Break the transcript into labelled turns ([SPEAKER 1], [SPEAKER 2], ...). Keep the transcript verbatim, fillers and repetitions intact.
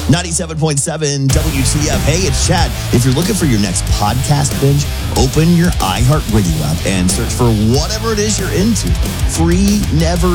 [SPEAKER 1] ninety-seven point seven W T F. Hey, it's Chad. If you're looking for your next podcast binge, open your iHeartRadio app and search for whatever it is you're into. Free, never